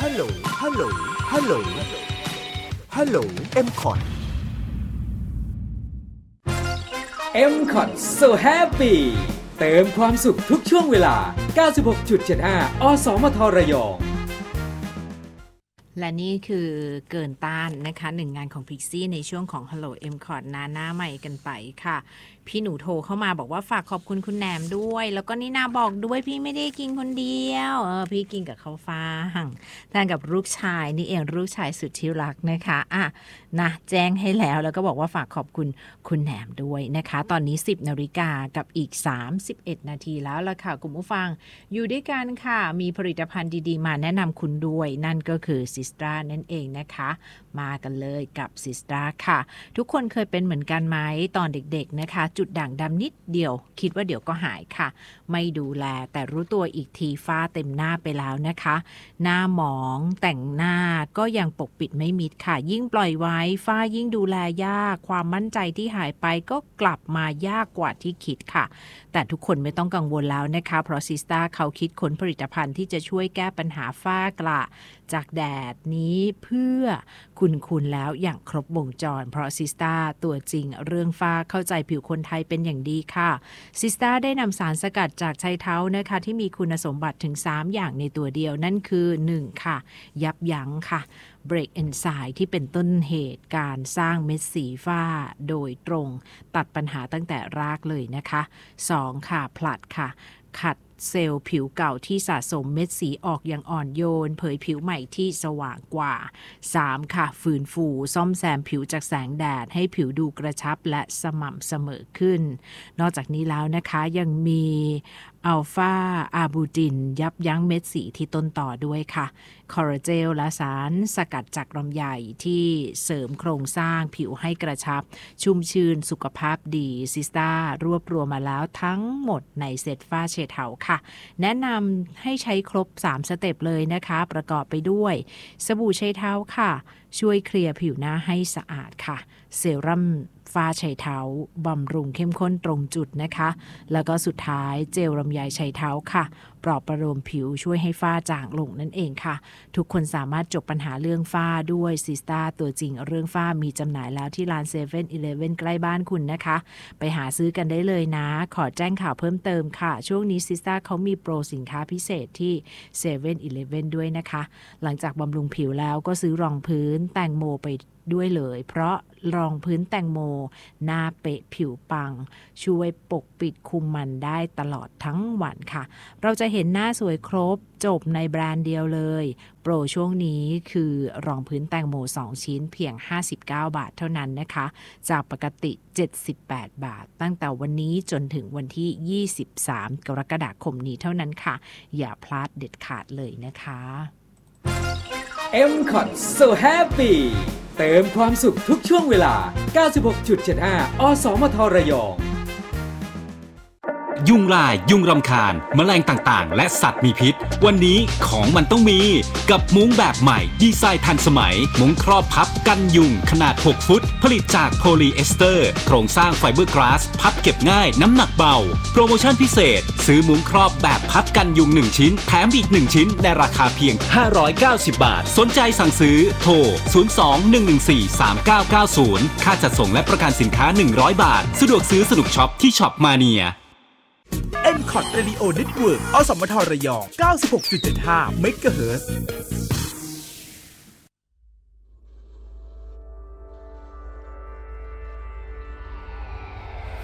ฮัลโหลฮัลโหลฮัลโหลฮัลโหล M-Cot M-Cot so happy เติมความสุขทุกช่วงเวลา 96.75 อสมทระยองและนี่คือเกินต้านนะคะหนึ่งงานของ Pixie ในช่วงของ Hello M-Cot หน้าใหม่กันไปค่ะพี่หนูโทรเข้ามาบอกว่าฝากขอบคุณคุณแหนมด้วยแล้วก็นี่นาบอกด้วยพี่ไม่ได้กินคนเดียวพี่กินกับข้าวฟ่างทานกับลูกชายนี่เองลูกชายสุดที่รักนะคะนะแจ้งให้แล้วก็บอกว่าฝากขอบคุณคุณแหนมด้วยนะคะตอนนี้ 10 นาฬิกากับอีก31นาทีแล้วล่ะค่ะคุณผู้ฟังอยู่ด้วยกันค่ะมีผลิตภัณฑ์ดีๆมาแนะนำคุณด้วยนั่นก็คือซิสตรานั่นเองนะคะมากันเลยกับซิสตราค่ะทุกคนเคยเป็นเหมือนกันไหมตอนเด็กๆนะคะจุดด่างดำนิดเดียวคิดว่าเดี๋ยวก็หายค่ะไม่ดูแลแต่รู้ตัวอีกทีฝ้าเต็มหน้าไปแล้วนะคะหน้าหมองแต่งหน้าก็ยังปกปิดไม่มิดค่ะยิ่งปล่อยไว้ฝ้ายิ่งดูแลยากความมั่นใจที่หายไปก็กลับมายากกว่าที่คิดค่ะแต่ทุกคนไม่ต้องกังวลแล้วนะคะเพราะซิสตราเขาคิดค้นผลิตภัณฑ์ที่จะช่วยแก้ปัญหาฝ้ากระจากแดดนี้เพื่อคุณแล้วอย่างครบวงจรเพราะซิสตราตัวจริงเรื่องฝ้าเข้าใจผิวคนไทยเป็นอย่างดีค่ะซิสตราได้นำสารสกัดจากไชเท้านะคะที่มีคุณสมบัติถึง3อย่างในตัวเดียวนั่นคือ1ค่ะยับยั้งค่ะbreak enzyme ที่เป็นต้นเหตุการสร้างเม็ดสีฝ้าโดยตรงตัดปัญหาตั้งแต่รากเลยนะคะ2ค่ะผลัดค่ะขัดเซลล์ผิวเก่าที่สะสมเม็ดสีออกอย่างอ่อนโยนเผยผิวใหม่ที่สว่างกว่า3ค่ะฟื้นฟูซ่อมแซมผิวจากแสงแดดให้ผิวดูกระชับและสม่ำเสมอขึ้นนอกจากนี้แล้วนะคะยังมีอัลฟาอาบูตินยับยั้งเม็ดสีที่ต้นต่อด้วยค่ะคอลลาเจนและสารสกัดจากลำไยที่เสริมโครงสร้างผิวให้กระชับชุ่มชื้นสุขภาพดีซิสตารวบรวมมาแล้วทั้งหมดในเซตฝ้าเชดเทาค่ะแนะนำให้ใช้ครบ3สเต็ปเลยนะคะประกอบไปด้วยสบู่เชดเทาค่ะช่วยเคลียร์ผิวหน้าให้สะอาดค่ะเซรั่มฝ้าไชเท้าบำรุงเข้มข้นตรงจุดนะคะแล้วก็สุดท้ายเจลลำไยไชเท้าค่ะปลอบประโลมผิวช่วยให้ฝ้าจางลงนั่นเองค่ะทุกคนสามารถจบปัญหาเรื่องฝ้าด้วยซิสตราตัวจริงเรื่องฝ้ามีจำหน่ายแล้วที่ร้าน 7-Eleven ใกล้บ้านคุณนะคะไปหาซื้อกันได้เลยนะขอแจ้งข่าวเพิ่มเติมค่ะช่วงนี้ซิสตราเขามีโปรสินค้าพิเศษที่ 7-Eleven ด้วยนะคะหลังจากบำรุงผิวแล้วก็ซื้อรองพื้นแตงโมไปด้วยเลยเพราะรองพื้นแตงโมหน้าเป๊ะผิวปังช่วยปกปิดคุมมันได้ตลอดทั้งวันค่ะเราจะเห็นหน้าสวยครบจบในแบรนด์เดียวเลยโปรช่วงนี้คือรองพื้นแตงโม2ชิ้นเพียง59 บาทเท่านั้นนะคะจากปกติ78 บาทตั้งแต่วันนี้จนถึงวันที่23 กรกฎาคมนี้เท่านั้นค่ะอย่าพลาดเด็ดขาดเลยนะคะ M-Cot so happy เติมความสุขทุกช่วงเวลา 96.75 อสมทระยองยุงลายยุงรำคาญแมลงต่างๆและสัตว์มีพิษวันนี้ของมันต้องมีกับมุ้งแบบใหม่ดีไซน์ทันสมัยมุ้งครอบพับกันยุงขนาด6ฟุตผลิตจากโพลีเอสเตอร์โครงสร้างไฟเบอร์กลาสพับเก็บง่ายน้ำหนักเบาโปรโมชั่นพิเศษซื้อมุ้งครอบแบบพับกันยุง1ชิ้นแถมอีก1ชิ้นในราคาเพียง590 บาทสนใจสั่งซื้อโทร02-114-3990ค่าจัดส่งและประกันสินค้า100 บาทสะดวกซื้อสนุกช็อปที่ช็อปมาเนีย M-Cot Radio Network อสมทระยอง 96.75 เมกะเฮิรตซ์